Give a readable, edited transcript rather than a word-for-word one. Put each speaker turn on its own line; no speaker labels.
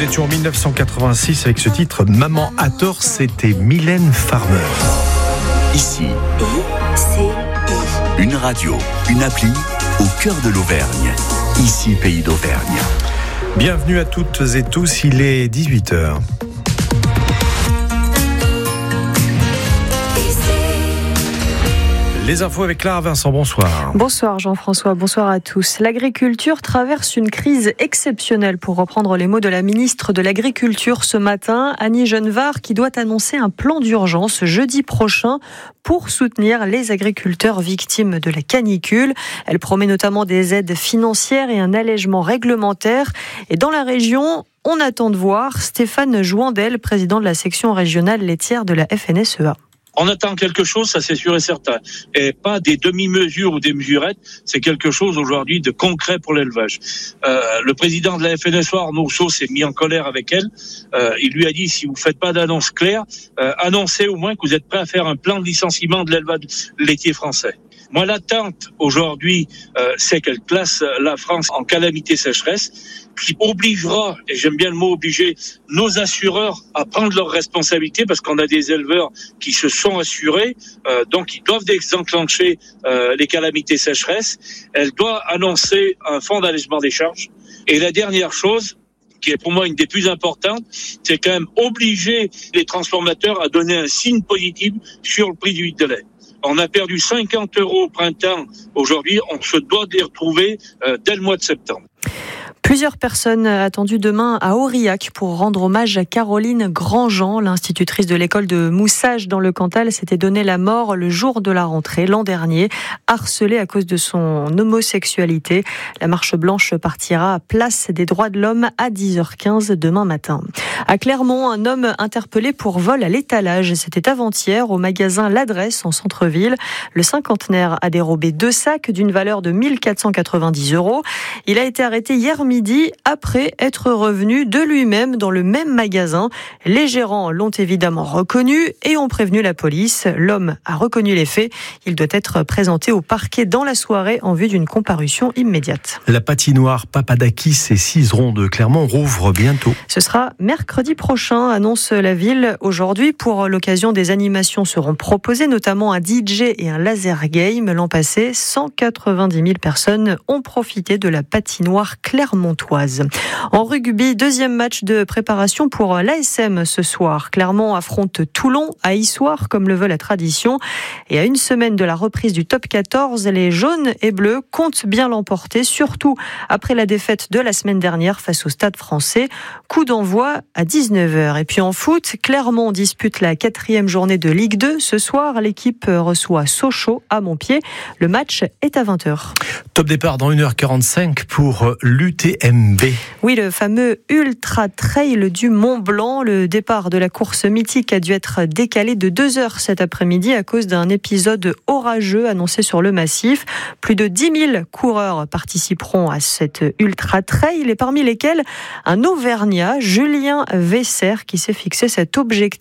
Nous étions en 1986 avec ce titre Maman a tort, c'était Mylène Farmer.
Ici, une radio, une appli au cœur de l'Auvergne. Ici, Pays d'Auvergne.
Bienvenue à toutes et tous, il est 18h. Les infos avec Clara Vincent, bonsoir.
Bonsoir Jean-François, bonsoir à tous. L'agriculture traverse une crise exceptionnelle, pour reprendre les mots de la ministre de l'Agriculture ce matin, Annie Genevard, qui doit annoncer un plan d'urgence jeudi prochain pour soutenir les agriculteurs victimes de la canicule. Elle promet notamment des aides financières et un allègement réglementaire. Et dans la région, on attend de voir. Stéphane Jouandel, président de la section régionale laitière de la FNSEA.
On attend quelque chose, ça c'est sûr et certain. Et pas des demi-mesures ou des mesurettes, c'est quelque chose aujourd'hui de concret pour l'élevage. Le président de la FNSEA, Arnaud Rousseau, s'est mis en colère avec elle. Il lui a dit, si vous faites pas d'annonce claire, annoncez au moins que vous êtes prêt à faire un plan de licenciement de l'élevage laitier français. Moi, l'attente aujourd'hui, c'est qu'elle classe la France en calamité sécheresse, qui obligera, et j'aime bien le mot obliger, nos assureurs à prendre leurs responsabilités, parce qu'on a des éleveurs qui se sont assurés, donc ils doivent désenclencher les calamités sécheresse. Elle doit annoncer un fonds d'allègement des charges. Et la dernière chose, qui est pour moi une des plus importantes, c'est quand même obliger les transformateurs à donner un signe positif sur le prix du litre de lait. On a perdu 50 € au printemps. Aujourd'hui, on se doit de les retrouver dès le mois de septembre.
Plusieurs personnes attendues demain à Aurillac pour rendre hommage à Caroline Grandjean. L'institutrice de l'école de Moussage dans le Cantal s'était donné la mort le jour de la rentrée l'an dernier, harcelée à cause de son homosexualité. La marche blanche partira à Place des Droits de l'Homme à 10h15 demain matin. À Clermont, un homme interpellé pour vol à l'étalage. C'était avant-hier au magasin L'Adresse en centre-ville. Le cinquantenaire a dérobé 2 sacs d'une valeur de 1 490 €. Il a été arrêté hier midi après être revenu de lui-même dans le même magasin. Les gérants l'ont évidemment reconnu et ont prévenu la police. L'homme a reconnu les faits. Il doit être présenté au parquet dans la soirée en vue d'une comparution immédiate.
La patinoire Papadakis et Cizeron de Clermont rouvre bientôt.
Ce sera mercredi prochain, annonce la ville aujourd'hui. Pour l'occasion, des animations seront proposées, notamment un DJ et un laser game. L'an passé, 190 000 personnes ont profité de la patinoire clermontoise. En rugby, deuxième match de préparation pour l'ASM ce soir. Clermont affronte Toulon à Issoire, comme le veut la tradition. Et à une semaine de la reprise du top 14, les jaunes et bleus comptent bien l'emporter, surtout après la défaite de la semaine dernière face au Stade Français. Coup d'envoi à 19h. Et puis en foot, Clermont dispute la 4e journée de Ligue 2. Ce soir, l'équipe reçoit Sochaux à Montpied. Le match est à 20h.
Top départ dans 1h45 pour l'UTMB.
Oui, le fameux Ultra Trail du Mont Blanc. Le départ de la course mythique a dû être décalé de 2 heures cet après-midi à cause d'un épisode orageux annoncé sur le massif. Plus de 10 000 coureurs participeront à cette Ultra Trail et parmi lesquels un Auvergnat, Julien Vesser, qui s'est fixé cet objectif